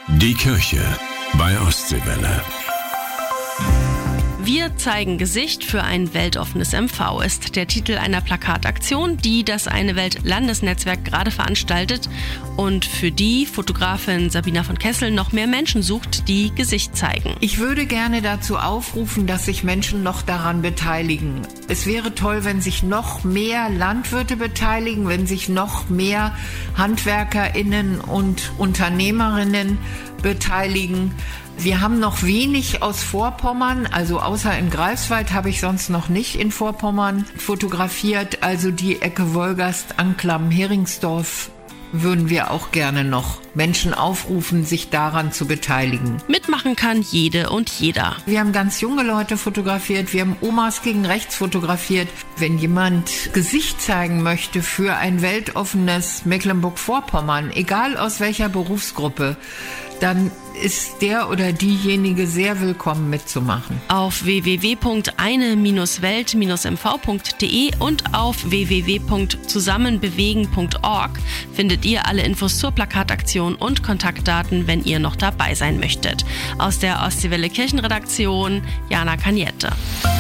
Die Kirche bei Ostseewelle. Wir zeigen Gesicht für ein weltoffenes MV ist der Titel einer Plakataktion, die das Eine Welt Landesnetzwerk gerade veranstaltet und für die Fotografin Sabina von Kessel noch mehr Menschen sucht, die Gesicht zeigen. Ich würde gerne dazu aufrufen, dass sich Menschen noch daran beteiligen. Es wäre toll, wenn sich noch mehr Landwirte beteiligen, wenn sich noch mehr HandwerkerInnen und Unternehmerinnen beteiligen. Wir haben noch wenig aus Vorpommern, also außer in Greifswald habe ich sonst noch nicht in Vorpommern fotografiert. Also die Ecke Wolgast, Anklam, Heringsdorf würden wir auch gerne noch Menschen aufrufen, sich daran zu beteiligen. Mitmachen kann jede und jeder. Wir haben ganz junge Leute fotografiert, wir haben Omas gegen rechts fotografiert. Wenn jemand Gesicht zeigen möchte für ein weltoffenes Mecklenburg-Vorpommern, egal aus welcher Berufsgruppe, dann ist der oder diejenige sehr willkommen mitzumachen. Auf www.eine-welt-mv.de und auf www.zusammenbewegen.org findet ihr alle Infos zur Plakataktion und Kontaktdaten, wenn ihr noch dabei sein möchtet. Aus der Ostseewelle Kirchenredaktion, Jana Kaniette.